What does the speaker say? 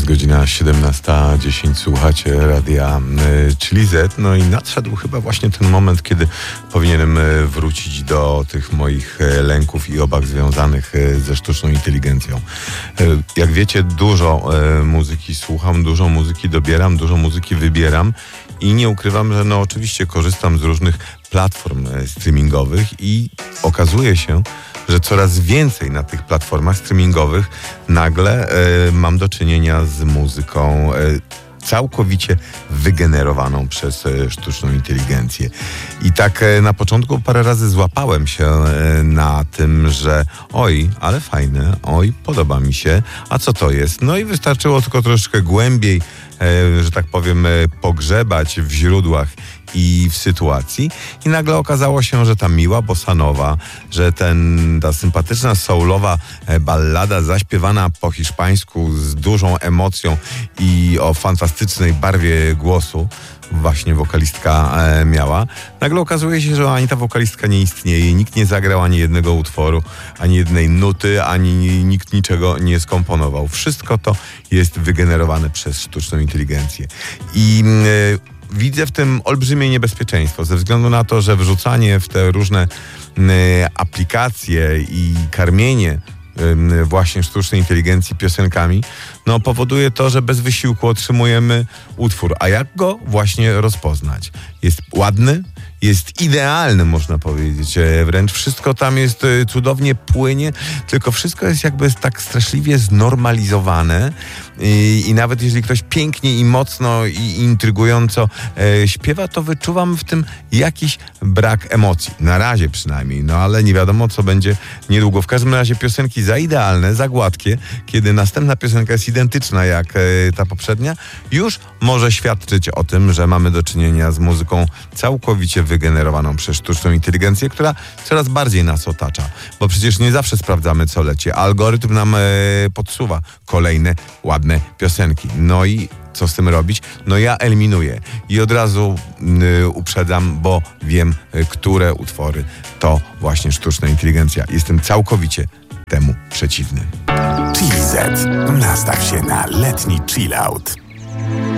Jest godzina 17:10, słuchacie radia Chili Z. No i nadszedł chyba właśnie ten moment, kiedy powinienem wrócić do tych moich lęków i obaw związanych ze sztuczną inteligencją. Jak wiecie, dużo muzyki słucham, dużo muzyki dobieram, dużo muzyki wybieram i nie ukrywam, że no oczywiście korzystam z różnych platform streamingowych i okazuje się, że coraz więcej na tych platformach streamingowych nagle mam do czynienia z muzyką całkowicie wygenerowaną przez sztuczną inteligencję. I tak na początku parę razy złapałem się na tym, że oj, ale fajne, oj, podoba mi się, a co to jest? No i wystarczyło tylko troszeczkę głębiej, że tak powiem, pogrzebać w źródłach i w sytuacji i nagle okazało się, że ta miła bossanowa, że ta sympatyczna soulowa ballada zaśpiewana po hiszpańsku z dużą emocją i o fantastycznej barwie głosu właśnie wokalistka miała. Nagle okazuje się, że ani ta wokalistka nie istnieje, nikt nie zagrał ani jednego utworu, ani jednej nuty, ani nikt niczego nie skomponował. Wszystko to jest wygenerowane przez sztuczną inteligencję. I widzę w tym olbrzymie niebezpieczeństwo, ze względu na to, że wrzucanie w te różne aplikacje i karmienie właśnie sztucznej inteligencji piosenkami, no powoduje to, że bez wysiłku otrzymujemy utwór. A jak go właśnie rozpoznać? Jest ładny, jest idealny, można powiedzieć. Wręcz wszystko tam jest cudownie płynie, tylko wszystko jest jakby tak straszliwie znormalizowane i nawet jeżeli ktoś pięknie i mocno i intrygująco śpiewa, to wyczuwam w tym jakiś brak emocji. Na razie przynajmniej, no ale nie wiadomo, co będzie niedługo. W każdym razie piosenki za idealne, za gładkie, kiedy następna piosenka jest identyczna jak ta poprzednia, już może świadczyć o tym, że mamy do czynienia z muzyką całkowicie wygenerowaną przez sztuczną inteligencję, która coraz bardziej nas otacza. Bo przecież nie zawsze sprawdzamy, co leci. Algorytm nam podsuwa kolejne ładne piosenki. No i co z tym robić? No ja eliminuję. I od razu uprzedzam, bo wiem, które utwory to właśnie sztuczna inteligencja. Jestem całkowicie temu przeciwny. Chili Z. Nastaw się na letni chill out.